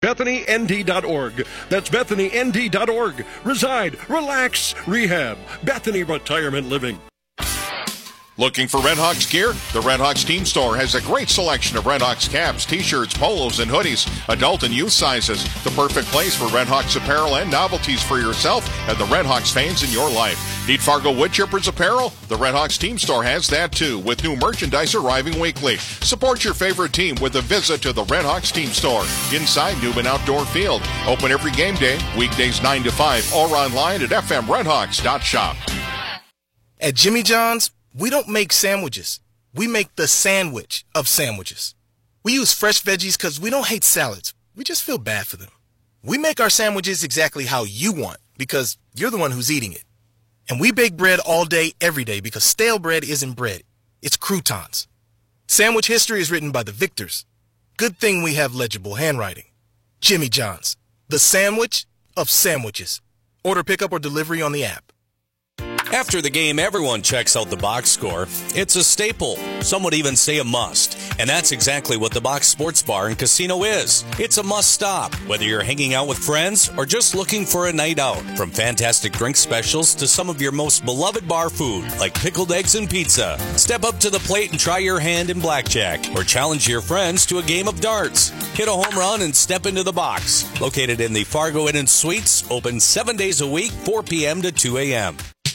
BethanyND.org. That's BethanyND.org. Reside, relax, rehab. Bethany Retirement Living. Looking for Redhawks gear? The Redhawks Team Store has a great selection of Redhawks caps, t-shirts, polos, and hoodies, adult and youth sizes. The perfect place for Redhawks apparel and novelties for yourself and the Redhawks fans in your life. Need Fargo Wood Chippers apparel? The Redhawks Team Store has that too, with new merchandise arriving weekly. Support your favorite team with a visit to the Redhawks Team Store inside Newman Outdoor Field. Open every game day, weekdays 9 to 5, or online at fmredhawks.shop. At Jimmy John's, we don't make sandwiches. We make the sandwich of sandwiches. We use fresh veggies because we don't hate salads. We just feel bad for them. We make our sandwiches exactly how you want because you're the one who's eating it. And we bake bread all day, every day because stale bread isn't bread. It's croutons. Sandwich history is written by the victors. Good thing we have legible handwriting. Jimmy John's, the sandwich of sandwiches. Order pickup or delivery on the app. After the game, everyone checks out the box score. It's a staple. Some would even say a must. And that's exactly what the Box Sports Bar and Casino is. It's a must stop, whether you're hanging out with friends or just looking for a night out. From fantastic drink specials to some of your most beloved bar food, like pickled eggs and pizza. Step up to the plate and try your hand in blackjack, or challenge your friends to a game of darts. Hit a home run and step into the box. Located in the Fargo Inn and Suites, open 7 days a week, 4 p.m. to 2 a.m.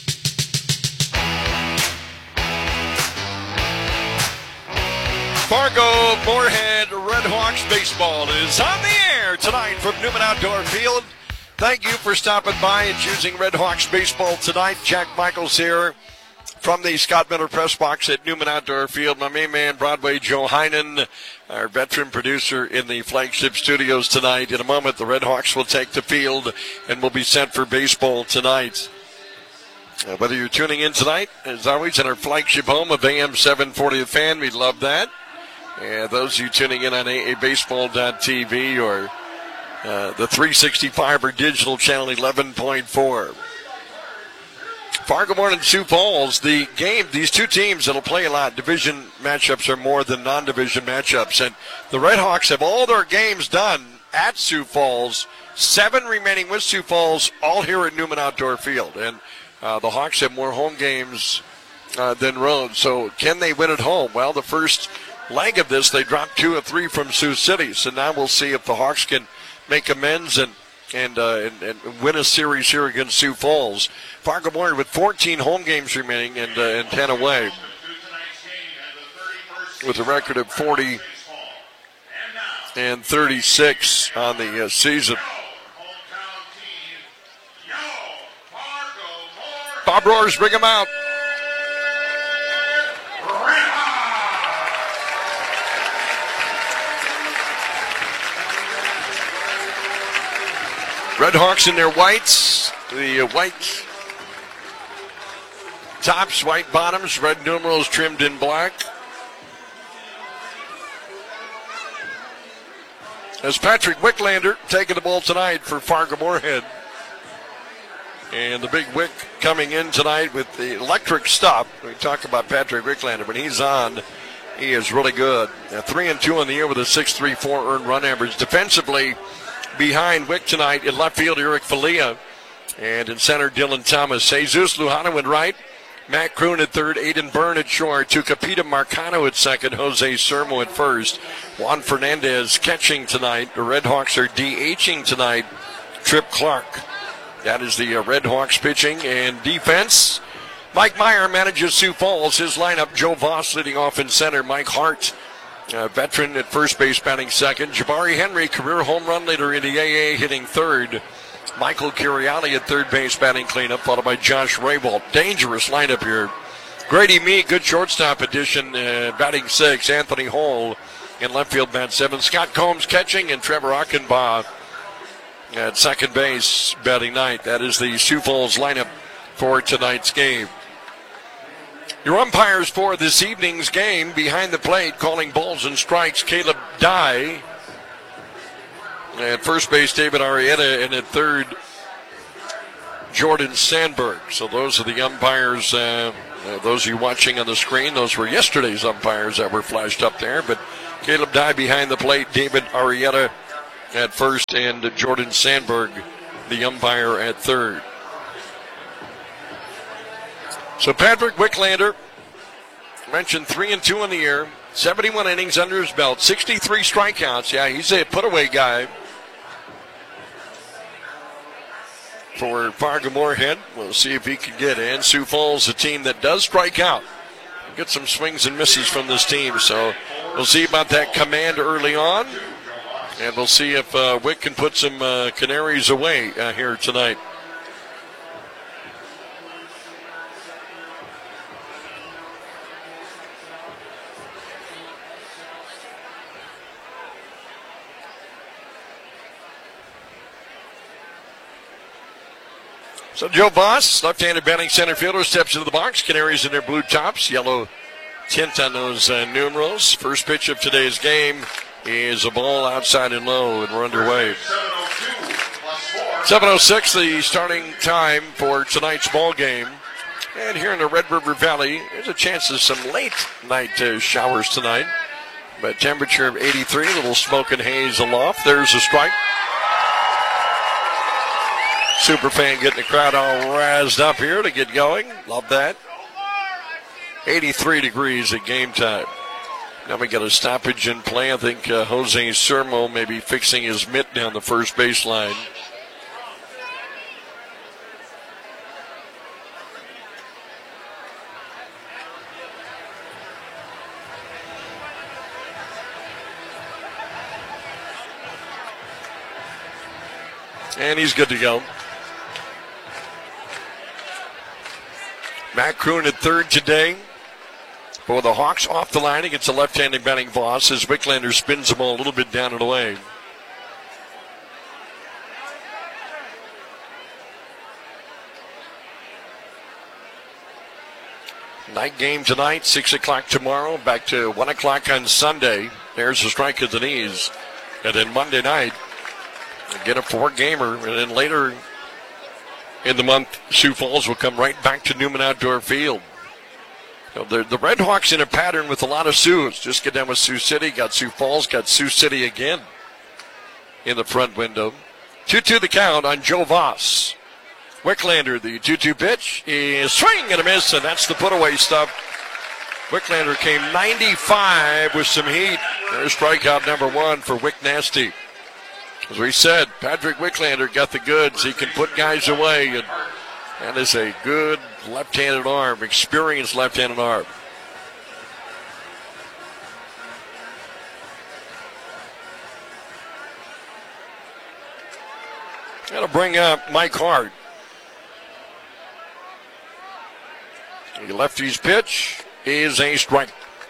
Fargo Moorhead Redhawks baseball is on the air tonight from Newman Outdoor Field. Thank you for stopping by and choosing Redhawks baseball tonight. Jack Michaels here from the Scott Miller Press Box at Newman Outdoor Field. My main man, Broadway Joe Heinen, our veteran producer in the flagship studios tonight. In a moment, the Redhawks will take the field and will be set for baseball tonight. Whether you're tuning in tonight, as always, in our flagship home of AM 740 The Fan, we'd love that. And those of you tuning in on AABaseball.tv or the 365 or digital channel 11.4. Fargo Moorhead and Sioux Falls, the game, these two teams that'll play a lot, division matchups are more than non-division matchups. And the Redhawks have all their games done at Sioux Falls, 7 remaining with Sioux Falls, all here at Newman Outdoor Field. And the Hawks have more home games than road. So can they win at home? Well, the first leg of this, they dropped 2 of 3 from Sioux City. So now we'll see if the Hawks can make amends and win a series here against Sioux Falls. Fargo Moorhead with 14 home games remaining and 10 away, with a record of 40 and 36 on the season. Bob Roars, bring him out. Redhawks in their whites, the white tops, white bottoms, red numerals trimmed in black. As Patrick Wicklander taking the ball tonight for Fargo Moorhead. And the big Wick coming in tonight with the electric stop. We talk about Patrick Wicklander. When he's on, he is really good. 3-2 in the year with a 6.34 earned run average. Defensively, behind Wick tonight in left field, Eric Falia. And in center, Dylan Thomas. Jesus Lujano at right. Matt Kroon at third. Aiden Byrne at short. Tucapita Marcano at second. Jose Sermo at first. Juan Fernandez catching tonight. The Redhawks are DHing tonight. Trip Clark. That is the Redhawks pitching and defense. Mike Meyer manages Sioux Falls. His lineup, Joe Voss leading off in center. Mike Hart, veteran at first base, batting second. Jabari Henry, career home run leader in the AA, hitting third. Michael Curiali at third base, batting cleanup, followed by Josh Raybolt. Dangerous lineup here. Grady Meade, good shortstop addition, batting sixth. Anthony Hall in left field, bat seventh. Scott Combs catching, and Trevor Achenbaugh at second base, batting ninth. That is the Sioux Falls lineup for tonight's game. Your umpires for this evening's game, behind the plate, calling balls and strikes, Caleb Dye. At first base, David Arrieta, and at third, Jordan Sandberg. So those are the umpires. Those of you watching on the screen, those were yesterday's umpires that were flashed up there. But Caleb Dye behind the plate, David Arrieta at first and Jordan Sandberg, the umpire, at third. So Patrick Wicklander, mentioned 3-2 in the year, 71 innings under his belt, 63 strikeouts. Yeah, he's a put-away guy for Fargo-Moorhead. We'll see if he can get in. Sioux Falls, a team that does strike out. Get some swings and misses from this team. So we'll see about that command early on. And we'll see if Wick can put some Canaries away here tonight. So Joe Voss, left-handed batting center fielder, steps into the box. Canaries in their blue tops, yellow tint on those numerals. First pitch of today's game is a ball outside and low, and we're underway. 7:06, the starting time for tonight's ball game. And here in the Red River Valley, there's a chance of some late night showers tonight. But temperature of 83, a little smoke and haze aloft. There's a strike. Superfan getting the crowd all razzed up here to get going. Love that. 83 degrees at game time. Now we got a stoppage in play. I think Jose Sermo may be fixing his mitt down the first baseline. And he's good to go. Matt Kroon at third today for the Hawks, off the line against the left-handed batting Voss as Wicklander spins the ball a little bit down and away. Night game tonight, 6 o'clock tomorrow, back to 1 o'clock on Sunday. There's a strike at the knees. And then Monday night, get a 4-gamer, and then later in the month, Sioux Falls will come right back to Newman Outdoor Field. You know, the Red Hawks in a pattern with a lot of Sioux. Just get down with Sioux City, got Sioux Falls, got Sioux City again in the front window. 2-2 the count on Joe Voss. Wicklander, the 2-2 pitch, is swing and a miss, and that's the put-away stuff. Wicklander came 95 with some heat. There's strikeout number 1 for Wick Nasty. As we said, Patrick Wicklander got the goods. He can put guys away, and that is a good left-handed arm, experienced left-handed arm. Got to bring up Mike Hart. The lefty's pitch is a strike.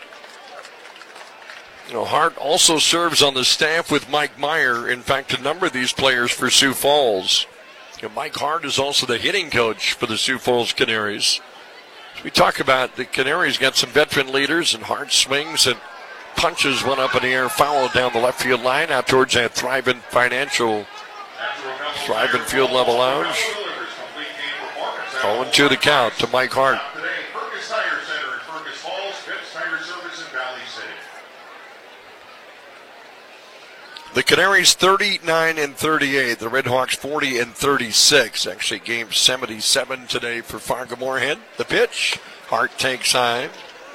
You know, Hart also serves on the staff with Mike Meyer. In fact, a number of these players for Sioux Falls. You know, Mike Hart is also the hitting coach for the Sioux Falls Canaries. As we talk about, the Canaries got some veteran leaders, and Hart swings and punches one up in the air, foul down the left field line out towards that Thrivent Field Level Lounge. 0-2 the count to Mike Hart. The Canaries 39-38. The Red Hawks 40-36. Actually, game 77 today for Fargo-Moorhead. The pitch. Hart takes high.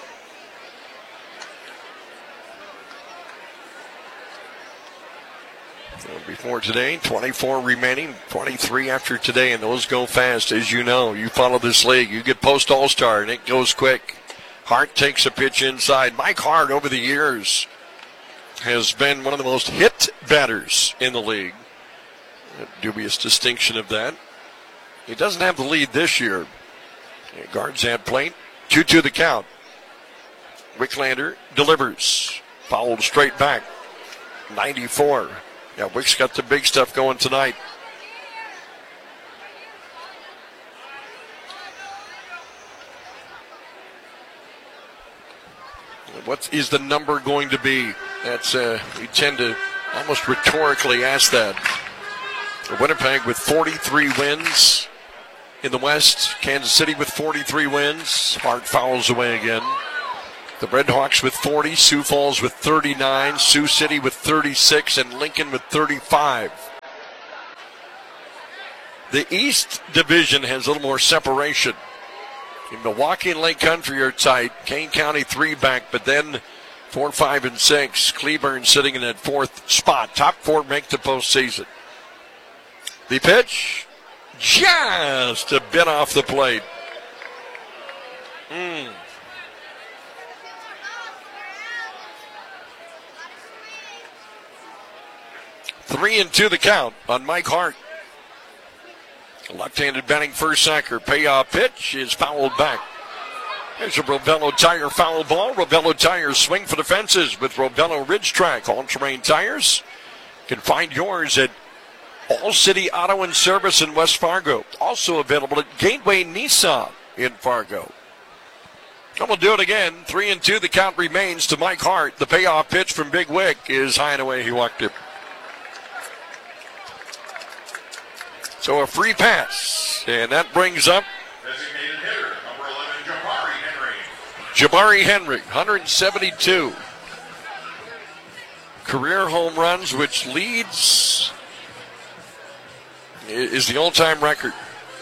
Before today, 24 remaining, 23 after today, and those go fast, as you know. You follow this league. You get post All-Star, and it goes quick. Hart takes a pitch inside. Mike Hart, over the years, has been one of the most hit batters in the league. A dubious distinction of that. He doesn't have the lead this year. He guards that plate. 2-2 the count. Wicklander delivers. Fouled straight back. 94. Yeah, Wick's got the big stuff going tonight. What is the number going to be? That's we tend to almost rhetorically ask that. Winnipeg with 43 wins in the West. Kansas City with 43 wins. Hart fouls away again. The Red Hawks with 40, Sioux Falls with 39, Sioux City with 36, and Lincoln with 35. The East Division has a little more separation. In Milwaukee and Lake Country are tight. Kane County 3 back, but then 4, 5, and 6. Cleburne sitting in that 4th spot. Top 4 make the postseason. The pitch, just a bit off the plate. 3-2 the count on Mike Hart. Left-handed batting first sacker. Payoff pitch is fouled back. There's a Robello Tire foul ball. Robello Tires swing for the fences with Robello Ridge Track all-terrain tires. You can find yours at All City Auto and Service in West Fargo. Also available at Gateway Nissan in Fargo. And we'll do it again. 3-2 the count remains to Mike Hart. The payoff pitch from Big Wick is high and away. He walked it. So a free pass, and that brings up Designated hitter, number 11, Jabari Henry. Jabari Henry, 172 career home runs, which leads, is the all-time record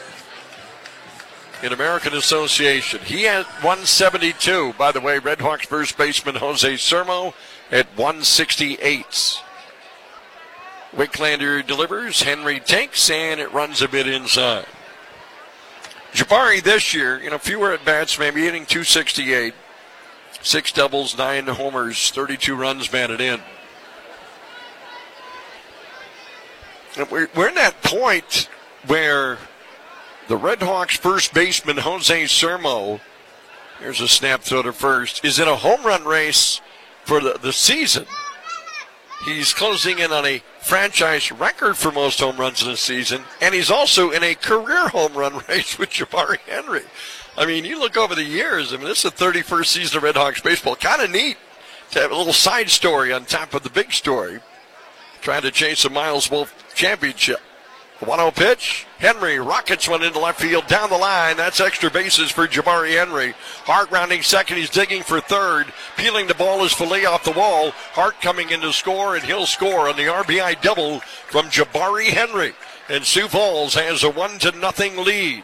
in American Association. He had 172. By the way, Red Hawks first baseman Jose Sermo at 168. Wicklander delivers, Henry takes, and it runs a bit inside. Jabari this year, fewer at-bats, maybe hitting 268. 6 doubles, 9 homers, 32 runs batted in. And we're in that point where the Red Hawks first baseman Jose Sermo, here's a snap throw to first, is in a home run race for the season. He's closing in on a franchise record for most home runs in a season, and he's also in a career home run race with Jabari Henry. I mean, you look over the years, this is the 31st season of Red Hawks baseball. Kind of neat to have a little side story on top of the big story, trying to chase a Miles Wolf championship. 1-0 pitch. Henry rockets one into left field down the line. That's extra bases for Jabari Henry. Hart rounding second. He's digging for third. Peeling the ball is Filet off the wall. Hart coming in to score, and he'll score on the RBI double from Jabari Henry. And Sioux Falls has a 1-0 lead.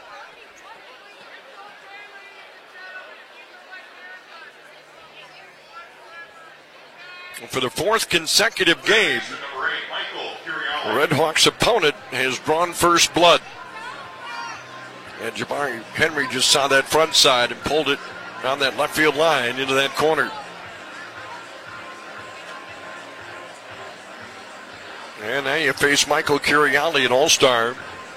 For the 4th consecutive game, the Red Hawks' opponent has drawn first blood. And Jabari Henry just saw that front side and pulled it down that left field line into that corner. And now you face Michael Curiali, an all-star.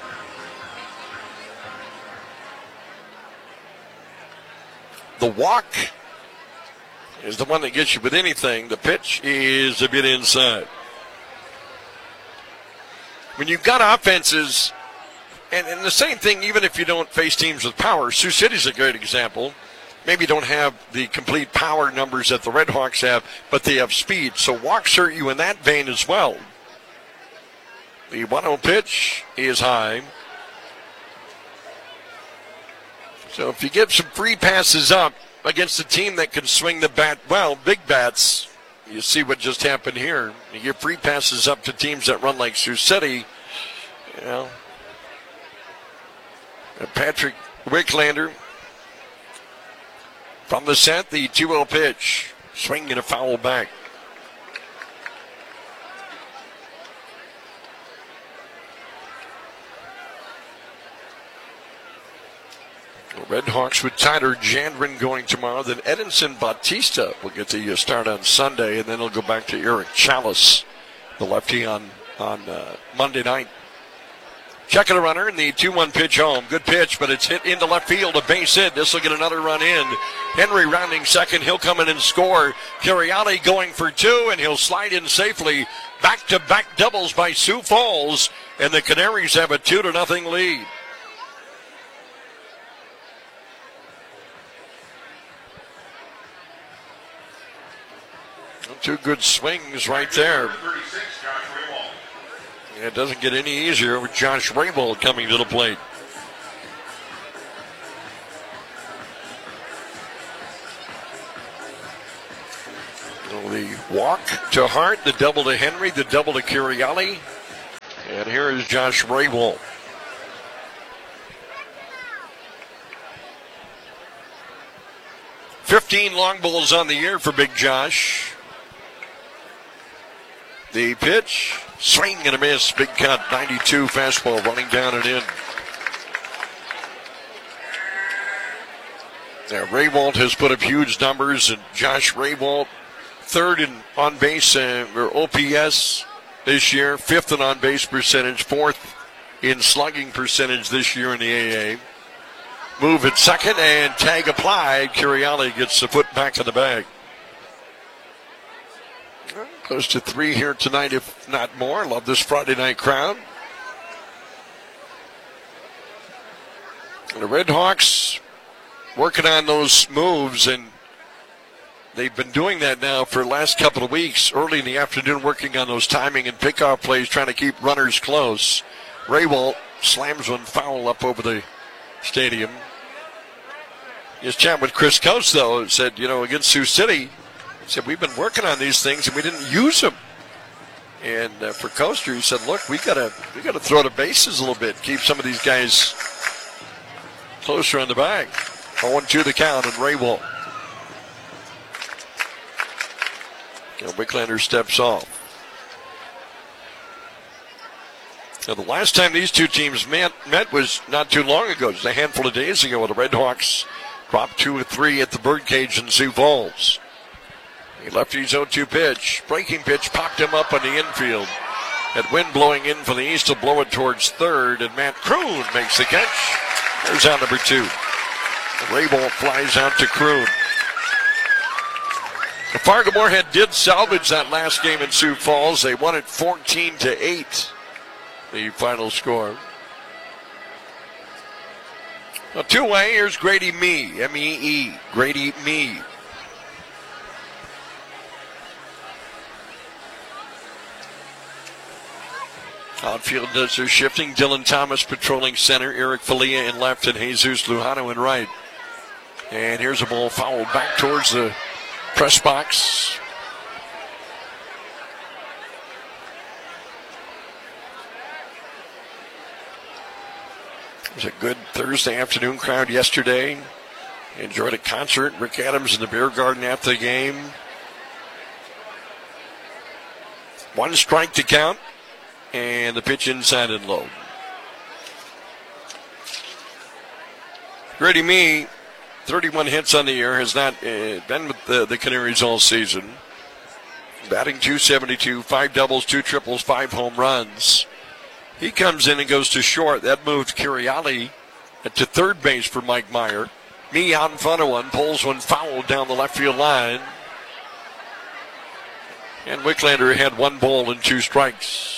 The walk is the one that gets you with anything. The pitch is a bit inside. When you've got offenses, and the same thing, even if you don't face teams with power, Sioux City's a great example. Maybe don't have the complete power numbers that the Red Hawks have, but they have speed. So walks hurt you in that vein as well. The 1-0 pitch is high. So if you give some free passes up against a team that can swing the bat well, big bats, you see what just happened here. You give free passes up to teams that run like Sioux City. Patrick Wicklander from the set, the 2-0 pitch. Swing and a foul back. Red Hawks with Tyler Jandren going tomorrow. Then Edinson Bautista will get the start on Sunday, and then he'll go back to Eric Chalice, the lefty, on Monday night. Checking a runner in the 2-1 pitch home. Good pitch, but it's hit into left field, a base hit. This will get another run in. Henry rounding second. He'll come in and score. Curiali going for 2, and he'll slide in safely. Back-to-back doubles by Sioux Falls, and the Canaries have a 2-0 lead. 2 good swings right there. And it doesn't get any easier with Josh Raybold coming to the plate. Walk to Hart, the double to Henry, the double to Curiali. And here is Josh Raybolt. $15 long balls on the year for Big Josh. The pitch, swing and a miss, big cut, 92 fastball running down and in. Now, Raybolt has put up huge numbers, and Josh Raybolt, third in on-base or OPS this year, fifth in on-base percentage, fourth in slugging percentage this year in the AA. Move at second, and tag applied. Curiali gets the foot back in the bag. Close to 3 here tonight, if not more. Love this Friday night crowd. And the Red Hawks working on those moves, and they've been doing that now for the last couple of weeks, early in the afternoon, working on those timing and pickoff plays, trying to keep runners close. Raybolt slams one foul up over the stadium. Just chatting with Chris Coates, though, said, against Sioux City, he said, we've been working on these things and we didn't use them. And for Coaster, he said, look, we gotta throw the bases a little bit, keep some of these guys closer on the bag. 0-2 the count, and Raybolt. Wicklander steps off. Now, the last time these two teams met was not too long ago, just a handful of days ago, when the Red Hawks dropped 2-3 at the Birdcage in Sioux Falls. He left his 0-2 pitch. Breaking pitch popped him up on the infield. That wind blowing in from the east will blow it towards third, and Matt Kroon makes the catch. There's out number 2. Raybolt flies out to Kroon. The Fargo-Moorhead did salvage that last game in Sioux Falls. They won it 14-8, the final score. Now, two-way, here's Grady Mee, M-E-E, Grady Mee. Outfield does their shifting. Dylan Thomas patrolling center, Eric Falia in left, and Jesus Lujano in right. And here's a ball fouled back towards the press box. It was a good Thursday afternoon crowd yesterday. Enjoyed a concert. Rick Adams in the beer garden after the game. 1 strike to count. And the pitch inside and low. Grady Mee, 31 hits on the year, has not been with the Canaries all season. Batting .272, 5 doubles, 2 triples, 5 home runs. He comes in and goes to short. That moved Curiali to third base for Mike Meyer. Mee out in front of one, pulls one foul down the left field line. And Wicklander had 1 ball and 2 strikes.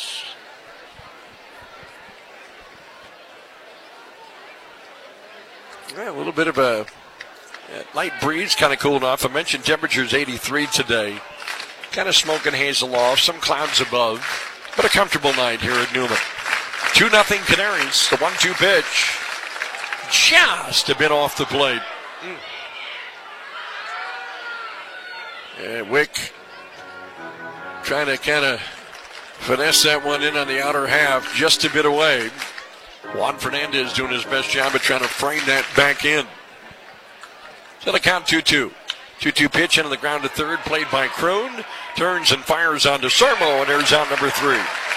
Yeah, a little bit of a light breeze, kind of cooling off. I mentioned temperatures 83 today. Kind of smoke and hazel off, some clouds above, but a comfortable night here at Newman. 2-0 Canaries. The 1-2 pitch, just a bit off the plate. Wick trying to kind of finesse that one in on the outer half, just a bit away. Juan Fernandez doing his best job of trying to frame that back in. So the count 2-2. 2-2 pitch into the ground to third, played by Kroon. Turns and fires on to Sermo, and there's out number 3.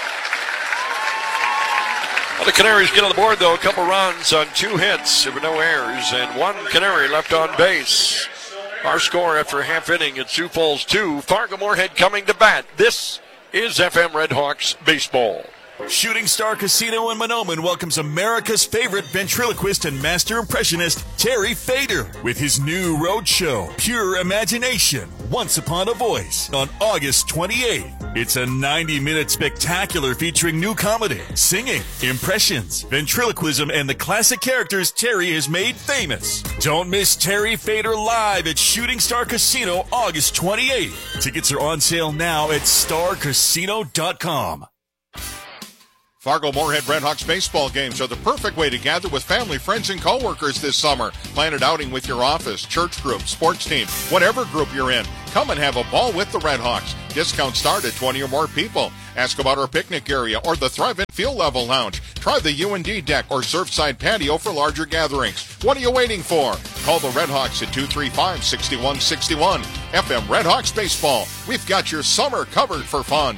Well, the Canaries get on the board, though. A couple runs on 2 hits. There were no errors, and 1 Canary left on base. Our score after a half inning at Sioux Falls 2. Fargo-Moorhead coming to bat. This is FM Red Hawks baseball. Shooting Star Casino in Mahnomen welcomes America's favorite ventriloquist and master impressionist, Terry Fader, with his new road show, Pure Imagination, Once Upon a Voice, on August 28th. It's a 90-minute spectacular featuring new comedy, singing, impressions, ventriloquism, and the classic characters Terry has made famous. Don't miss Terry Fader live at Shooting Star Casino August 28th. Tickets are on sale now at starcasino.com. Fargo-Moorhead Red Hawks baseball games are the perfect way to gather with family, friends, and coworkers this summer. Plan an outing with your office, church group, sports team, whatever group you're in. Come and have a ball with the Red Hawks. Discounts start at 20 or more people. Ask about our picnic area or the Thrive-In Field Level Lounge. Try the U&D deck or Surfside patio for larger gatherings. What are you waiting for? Call the Red Hawks at 235-6161. FM Red Hawks Baseball. We've got your summer covered for fun.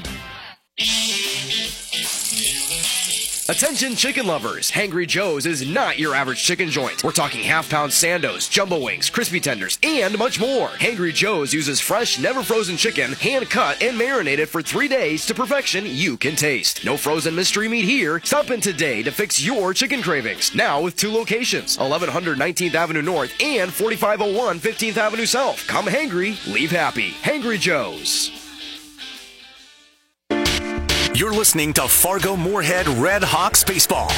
Attention chicken lovers, Hangry Joe's is not your average chicken joint. We're talking half-pound sandos, jumbo wings, crispy tenders, and much more. Hangry Joe's uses fresh, never frozen chicken, hand-cut and marinated for 3 days to perfection you can taste. No frozen mystery meat here. Stop in today to fix your chicken cravings. Now with 2 locations, 1100 19th Avenue North and 4501 15th Avenue South. Come hangry, leave happy. Hangry Joe's. You're listening to Fargo-Moorhead Red Hawks Baseball.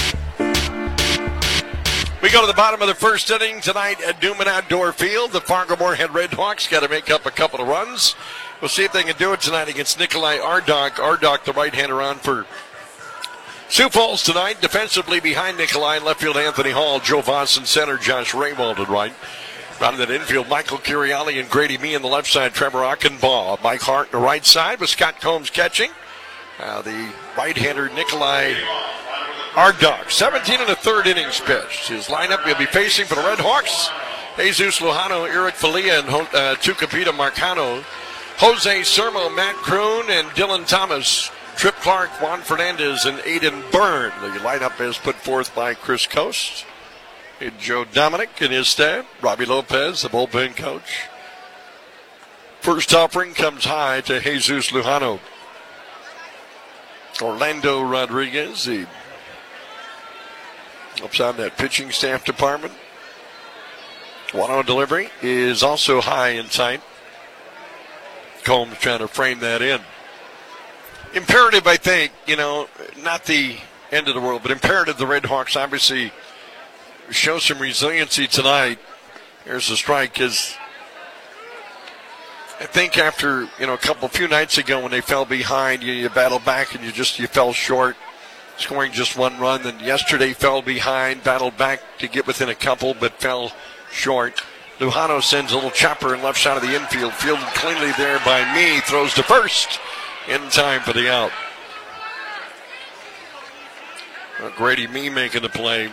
We go to the bottom of the first inning tonight at Newman Outdoor Field. The Fargo-Moorhead Red Hawks got to make up a couple of runs. We'll see if they can do it tonight against Nikolai Ardok. Ardok, the right-hander, on for Sioux Falls tonight. Defensively behind Nikolai, in left field Anthony Hall, Joe Voss in center, Josh Raywald at right. Round that infield, Michael Curiali and Grady Mee on the left side, Trevor Ockenbaugh. Mike Hart on the right side with Scott Combs catching. The right-hander Nikolai Ardok, 17 and a third innings pitched. His lineup will be facing for the Red Hawks: Jesus Lujano, Eric Falia, and Tucapita Marcano, Jose Sermo, Matt Kroon, and Dylan Thomas, Trip Clark, Juan Fernandez, and Aiden Byrne. The lineup is put forth by Chris Coast and Joe Dominic and his staff. Robbie Lopez, the bullpen coach. First offering comes high to Jesus Lujano. Orlando Rodriguez, he helps on that pitching staff department. 1-0 delivery is also high and tight. Combs trying to frame that in. Imperative, I think, not the end of the world, but imperative the Red Hawks obviously show some resiliency tonight. Here's the strike, because I think after, a few nights ago when they fell behind, you battled back and you fell short, scoring just 1 run. Then yesterday fell behind, battled back to get within a couple, but fell short. Lujano sends a little chopper in left side of the infield, fielded cleanly there by Mee, throws to first in time for the out. Grady Mee making the play.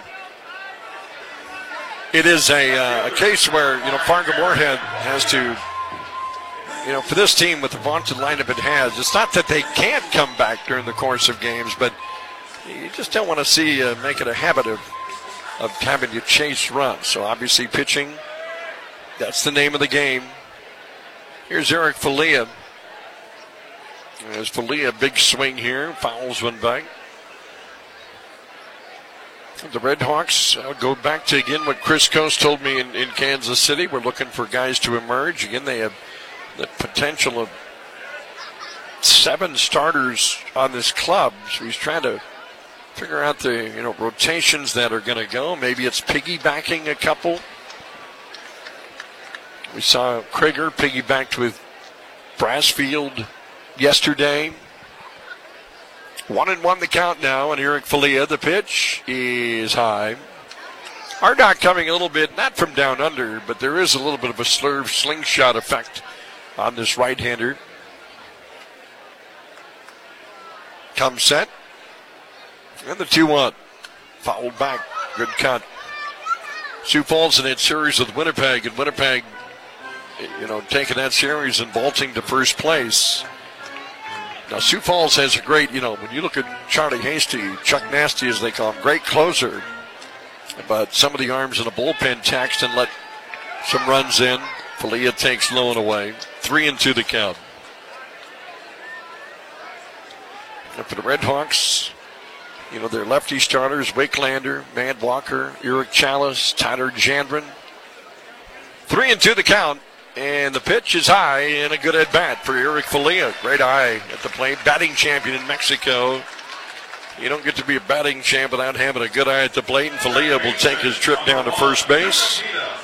It is a case where, Fargo-Moorhead has to, for this team with the vaunted lineup it has, it's not that they can't come back during the course of games, but you just don't want to see make it a habit of having to chase runs. So obviously pitching, that's the name of the game. Here's Eric Falia. There's Falia, big swing here, fouls one back. The Red Hawks, I'll go back to again what Chris Coast told me in Kansas City. We're looking for guys to emerge. Again, they have the potential of 7 starters on this club. So he's trying to figure out the rotations that are going to go. Maybe it's piggybacking a couple. We saw Krieger piggybacked with Brassfield yesterday. 1-1 the count now, and Eric Falia, the pitch is high. Ardok coming a little bit, not from down under, but there is a little bit of a slingshot effect on this right-hander. Comes set. And the 2-1. Fouled back. Good cut. Sioux Falls in that series with Winnipeg, and Winnipeg, taking that series and vaulting to first place. Now, Sioux Falls has a great, when you look at Charlie Hasty, Chuck Nasty as they call him, great closer. But some of the arms in the bullpen taxed and let some runs in. Falia takes low and away. 3-2 the count. And for the Red Hawks, their lefty starters, Wicklander, Mad Walker, Eric Chalice, Tyler Jandren. 3-2 the count. And the pitch is high and a good at-bat for Eric Falia. Great eye at the plate. Batting champion in Mexico. You don't get to be a batting champ without having a good eye at the plate. And Falia will take his trip down to first base.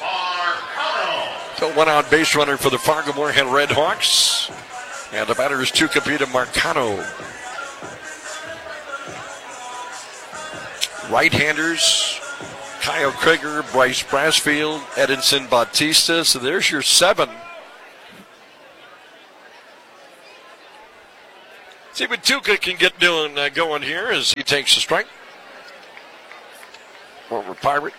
So 1-out base runner for the Fargo-Moorhead Red Hawks. And the batter is Tucapita Marcano. Right-handers, Kyle Krieger, Bryce Brassfield, Edinson Bautista. So there's your 7. See what Tuca can get going here as he takes the strike. Former Pirate.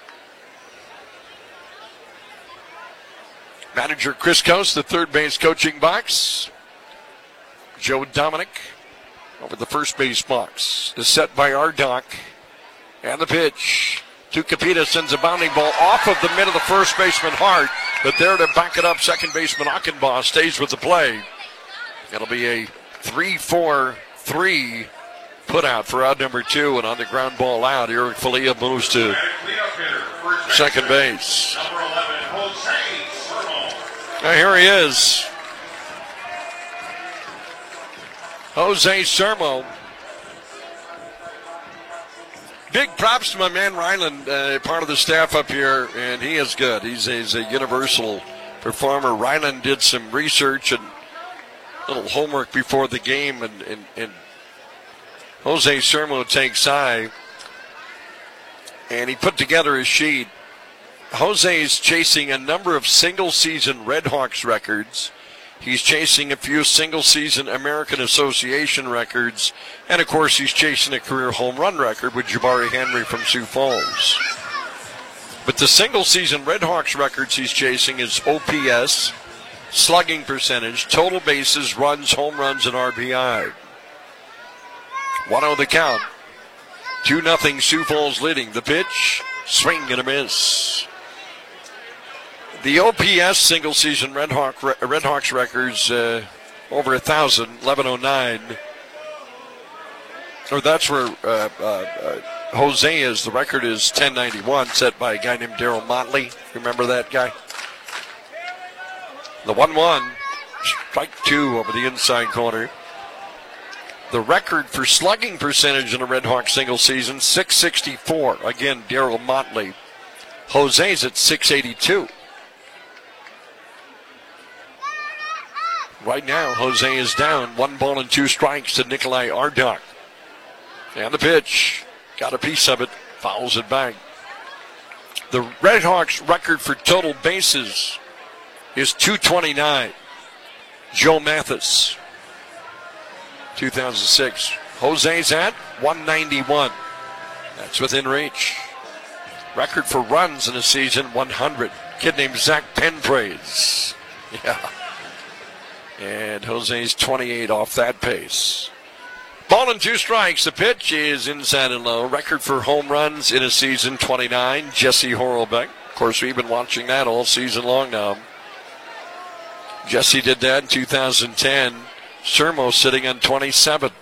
Manager Chris Coase, the third base coaching box. Joe Dominic over the first base box. Is set by Ardock. And the pitch. Tucapita sends a bounding ball off of the mid of the first baseman Hart. But there to back it up, second baseman Achenbaugh stays with the play. It'll be a 3-4-3 put out for out number 2. And on the ground ball out, Eric Falia moves to second base. Now here he is. Jose Sermo. Big props to my man Ryland, part of the staff up here, and he is good. He's a universal performer. Ryland did some research and a little homework before the game, and Jose Sermo takes high, and he put together a sheet. Jose's chasing a number of single-season Red Hawks records. He's chasing a few single-season American Association records. And, of course, he's chasing a career home run record with Jabari Henry from Sioux Falls. But the single-season Red Hawks records he's chasing is OPS, slugging percentage, total bases, runs, home runs, and RBI. 1-0 the count. 2-0 Sioux Falls leading. The pitch, swing and a miss. The OPS single-season Red Hawks records over 1,000, 1109. Or that's where Jose is. The record is 1091, set by a guy named Darryl Motley. Remember that guy? The 1-1, strike 2 over the inside corner. The record for slugging percentage in a Red Hawks single season, 664. Again, Darryl Motley. Jose's at 682. Right now, Jose is down 1 ball and 2 strikes to Nikolai Ardock. And the pitch. Got a piece of it. Fouls it back. The Red Hawks record for total bases is 229. Joe Mathis. 2006. Jose's at 191. That's within reach. Record for runs in a season, 100. Kid named Zach Penpraise. Yeah. And Jose's 28 off that pace. Ball and 2 strikes. The pitch is inside and low. Record for home runs in a season, 29. Jesse Horlbeck. Of course, we've been watching that all season long now. Jesse did that in 2010. Sermo sitting on 27.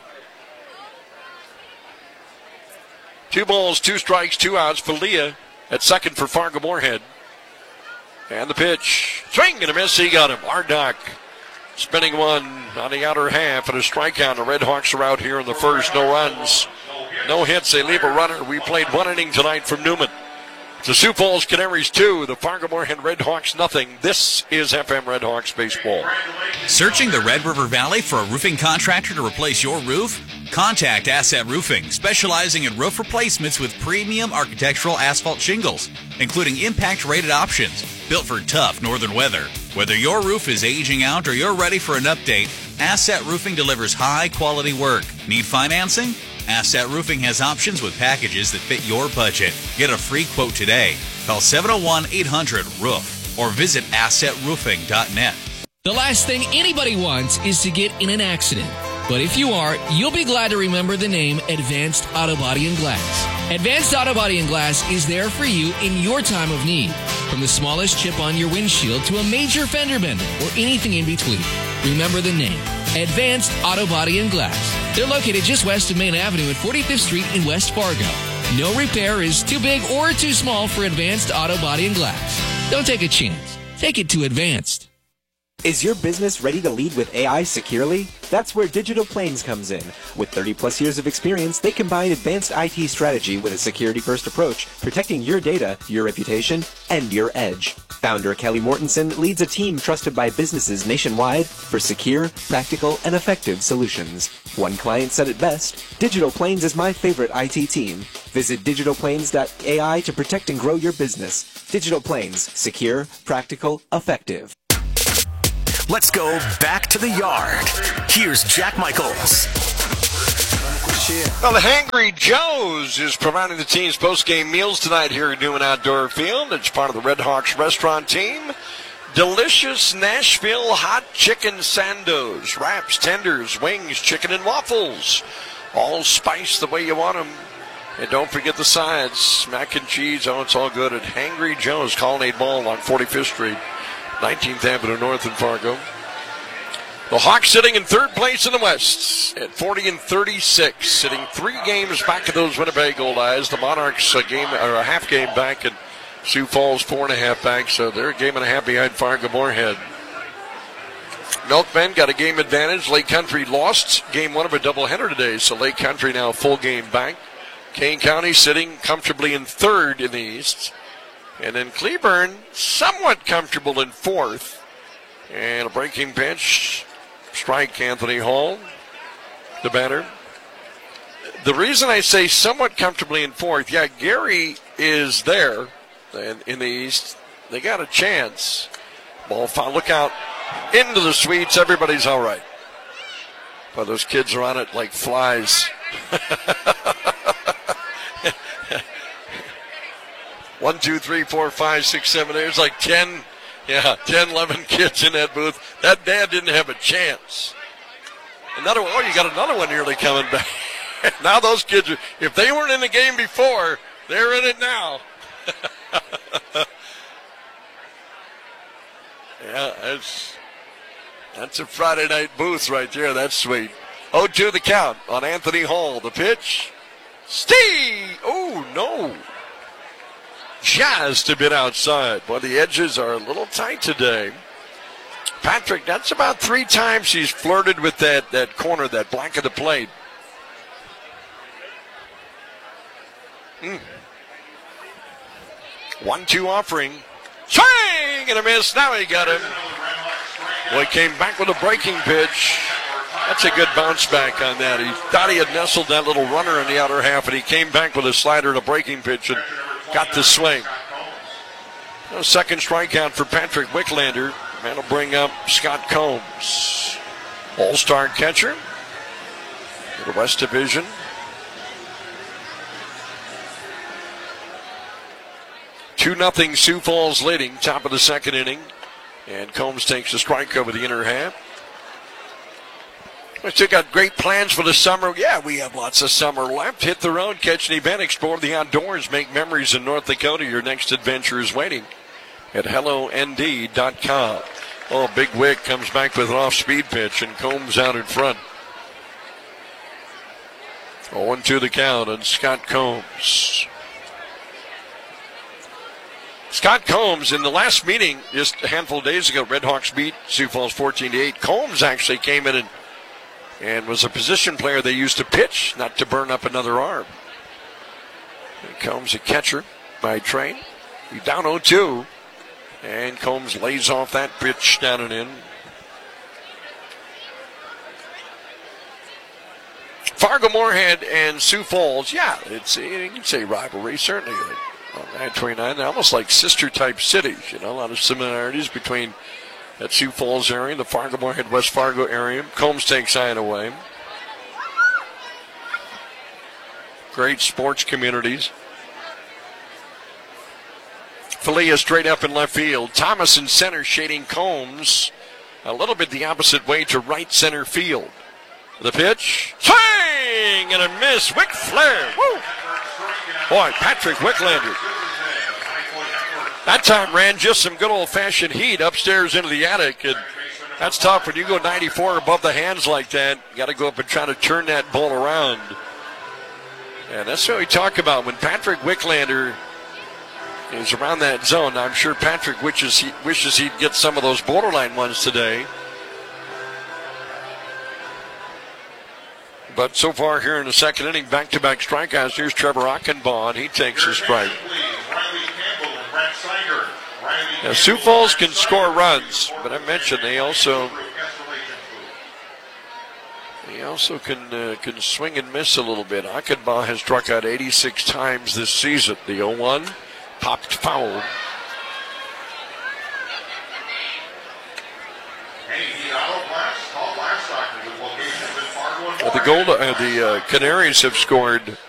2 balls, 2 strikes, 2 outs. Falia at second for Fargo Moorhead. And the pitch. Swing and a miss. He got him. Ardock spinning one on the outer half and a strikeout. The Red Hawks are out here in the first. No runs, no hits. They leave a runner. We played 1 inning tonight from Newman. The Sioux Falls Canaries 2, the Fargo Moorhead Red Hawks nothing. This is FM Red Hawks baseball. Searching the Red River Valley for a roofing contractor to replace your roof? Contact Asset Roofing, specializing in roof replacements with premium architectural asphalt shingles, including impact-rated options, built for tough northern weather. Whether your roof is aging out or you're ready for an update, Asset Roofing delivers high-quality work. Need financing? Asset Roofing has options with packages that fit your budget. Get a free quote today. Call 701-800-ROOF or visit assetroofing.net. The last thing anybody wants is to get in an accident. But if you are, you'll be glad to remember the name Advanced Auto Body and Glass. Advanced Auto Body and Glass is there for you in your time of need. From the smallest chip on your windshield to a major fender bender or anything in between. Remember the name, Advanced Auto Body and Glass. They're located just west of Main Avenue at 45th Street in West Fargo. No repair is too big or too small for Advanced Auto Body and Glass. Don't take a chance. Take it to Advanced. Is your business ready to lead with AI securely? That's where Digital Plains comes in. With 30-plus years of experience, they combine advanced IT strategy with a security-first approach, protecting your data, your reputation, and your edge. Founder Kelly Mortensen leads a team trusted by businesses nationwide for secure, practical, and effective solutions. One client said it best, Digital Plains is my favorite IT team. Visit digitalplains.ai to protect and grow your business. Digital Plains, secure, practical, effective. Let's go back to the yard. Here's Jack Michaels. Well, the Hangry Joe's is providing the team's post-game meals tonight here at Newman Outdoor Field. It's part of the Red Hawks restaurant team. Delicious Nashville hot chicken sandos, wraps, tenders, wings, chicken, and waffles. All spiced the way you want them. And don't forget the sides, mac and cheese. Oh, it's all good at Hangry Joe's, Colonnade Mall on 45th Street, 19th Avenue North in Fargo. The Hawks sitting in third place in the West at 40-36, sitting 3 games back of those Winnipeg Goldeyes. The Monarchs a half game back, and Sioux Falls 4.5 back, so they're a game and a half behind Fargo Moorhead. Milkmen got a game advantage. Lake Country lost game 1 of a doubleheader today, so Lake Country now full game back. Kane County sitting comfortably in third in the East. And then Cleburne somewhat comfortable in fourth. And a breaking pitch. Strike Anthony Hall, the batter. The reason I say somewhat comfortably in fourth, Gary is there in the East. They got a chance. Ball foul. Look out into the suites. Everybody's all right. But those kids are on it like flies. 1, 2, 3, 4, 5, 6, 7. There's like 10, 11 kids in that booth. That dad didn't have a chance. You got another one nearly coming back. Now those kids, if they weren't in the game before, they're in it now. That's a Friday night booth right there. That's sweet. 0-2 the count on Anthony Hall. The pitch. Steve! Oh, no. Just a bit outside. Boy, the edges are a little tight today. Patrick, that's about 3 times he's flirted with that corner, that black of the plate. 1-2 offering. Swing and a miss. Now he got him. Well, he came back with a breaking pitch. That's a good bounce back on that. He thought he had nestled that little runner in the outer half, and he came back with a slider and a breaking pitch and got the swing. Second strikeout for Patrick Wicklander. That'll bring up Scott Combs, all-star catcher in the West Division. Two 2-0 Sioux Falls leading, top of the second inning. And Combs takes the strike over the inner half. We still got great plans for the summer. Yeah, we have lots of summer left. Hit the road, catch an event, explore the outdoors, make memories in North Dakota. Your next adventure is waiting at HelloND.com. Oh, Big Wick comes back with an off-speed pitch, and Combs out in front. 0-2 the count on Scott Combs. Scott Combs, in the last meeting just a handful of days ago, Red Hawks beat Sioux Falls 14-8. Combs actually came in and was a position player they used to pitch, not to burn up another arm. And Combs, a catcher by trade. He's down 0-2. And Combs lays off that pitch down and in. Fargo Moorhead and Sioux Falls, you can say rivalry, certainly. On 929, they're almost like sister-type cities. A lot of similarities between that Sioux Falls area and the Fargo Moorhead, West Fargo area. Combs takes sign away. Great sports communities. Falia straight up in left field. Thomas in center, shading Combs a little bit the opposite way to right center field. The pitch, swing and a miss. Wick Flair. Woo! Boy, Patrick Wicklander. That time ran just some good old-fashioned heat upstairs into the attic, and that's tough when you go 94 above the hands like that. You got to go up and try to turn that ball around. And that's what we talk about when Patrick Wicklander is around that zone. I'm sure Patrick wishes he'd get some of those borderline ones today. But so far here in the second inning, back-to-back strikeouts. Here's Trevor Achenbaugh, and he takes a strike. Now, Sioux Falls can score runs, but I mentioned they also can swing and miss a little bit. Achenbaugh has struck out 86 times this season. The 0-1 popped foul. The Canaries have scored